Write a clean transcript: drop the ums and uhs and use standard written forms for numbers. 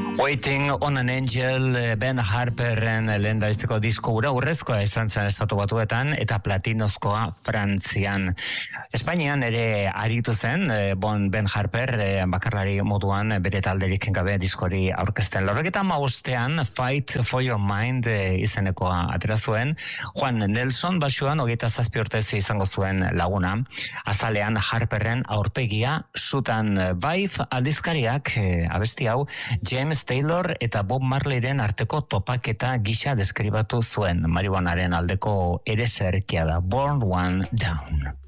Waiting on an Angel, Ben Harperren lehendabiziko disko hura urrezkoa izan zen Estatu Batuetan eta platinozkoa Frantzian. Espainian ere aritu zen Ben Harper bakarlari moduan bere talderik gabe diskori aurkezten. 95ean Fight for Your Mind izenekoa atera zuen. Juan Nelson basuan 27 urtez izango zuen laguna. Azalean Harperren aurpegia sutan Vibe aldizkariak abesti hau James Taylor eta Bob Marleyren arteko topaketa gisa deskribatu zuen. Marihuanaren aldeko ereserkia da. Burn One Down.